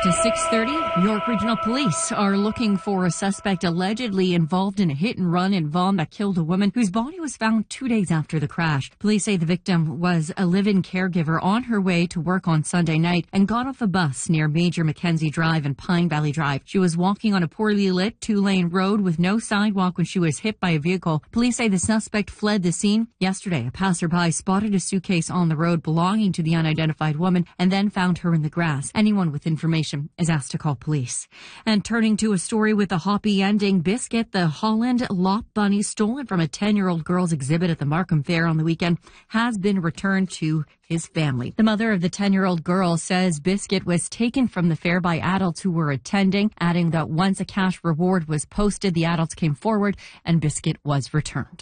to 6:30. New York Regional Police are looking for a suspect allegedly involved in a hit-and-run in Vaughan that killed a woman whose body was found 2 days after the crash. Police say the victim was a live-in caregiver on her way to work on Sunday night and got off a bus near Major Mackenzie Drive and Pine Valley Drive. She was walking on a poorly lit 2-lane road with no sidewalk when she was hit by a vehicle. Police say the suspect fled the scene. Yesterday, a passerby spotted a suitcase on the road belonging to the unidentified woman and then found her in the grass. Anyone with information is asked to call police. And turning to a story with a happy ending, Biscuit, the Holland Lop bunny stolen from a 10-year-old girl's exhibit at the Markham Fair on the weekend, has been returned to his family. The mother of the 10-year-old girl says Biscuit was taken from the fair by adults who were attending, adding that once a cash reward was posted, the adults came forward and Biscuit was returned.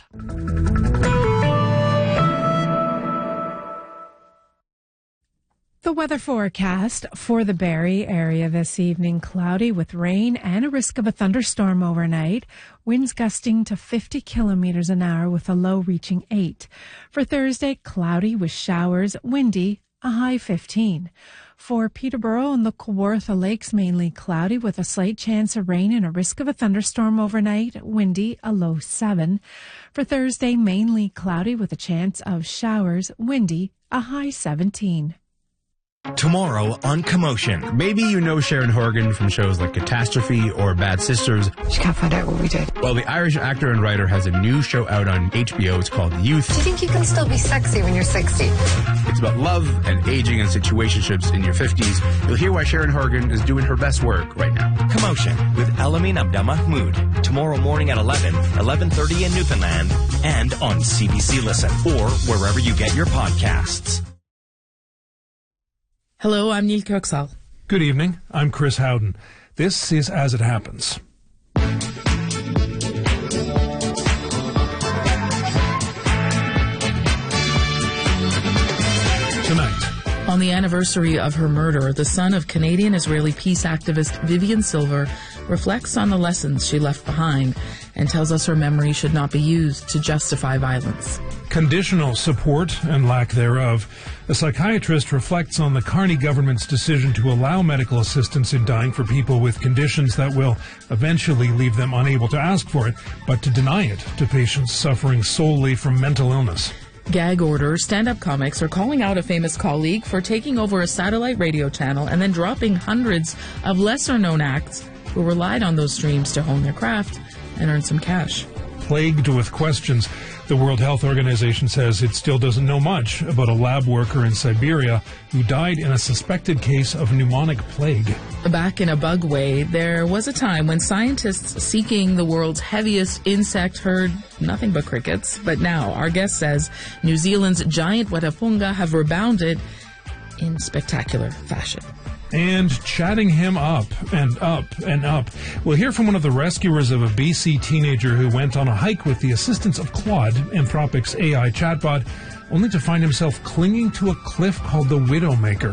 The weather forecast for the Barrie area this evening: cloudy with rain and a risk of a thunderstorm overnight. Winds gusting to 50 kilometers an hour with a low reaching 8. For Thursday, cloudy with showers, windy, a high 15. For Peterborough and the Kawartha Lakes, mainly cloudy with a slight chance of rain and a risk of a thunderstorm overnight, windy, a low 7. For Thursday, mainly cloudy with a chance of showers, windy, a high 17. Tomorrow on Commotion. Maybe you know Sharon Horgan from shows like Catastrophe or Bad Sisters. She can't find out what we did. Well, the Irish actor and writer has a new show out on HBO. It's called Youth. Do you think you can still be sexy when you're 60? It's about love and aging and situationships in your 50s. You'll hear why Sharon Horgan is doing her best work right now. Commotion with Elamin Abdelmahmoud. Tomorrow morning at 11:30 in Newfoundland, and on CBC Listen or wherever you get your podcasts. Hello, I'm Neil Kirksall. Good evening. I'm Chris Howden. This is As It Happens. Tonight. On the anniversary of her murder, the son of Canadian-Israeli peace activist Vivian Silver reflects on the lessons she left behind and tells us her memory should not be used to justify violence. Conditional support and lack thereof. A psychiatrist reflects on the Carney government's decision to allow medical assistance in dying for people with conditions that will eventually leave them unable to ask for it, but to deny it to patients suffering solely from mental illness. Gag order. Stand-up comics are calling out a famous colleague for taking over a satellite radio channel and then dropping hundreds of lesser-known acts who relied on those streams to hone their craft and earn some cash. Plagued with questions, the World Health Organization says it still doesn't know much about a lab worker in Siberia who died in a suspected case of pneumonic plague. Back in a bug way, there was a time when scientists seeking the world's heaviest insect heard nothing but crickets. But now, our guest says, New Zealand's giant wetafunga have rebounded in spectacular fashion. And chatting him up and up and up. We'll hear from one of the rescuers of a BC teenager who went on a hike with the assistance of Claude, Anthropic's AI chatbot, only to find himself clinging to a cliff called the Widowmaker.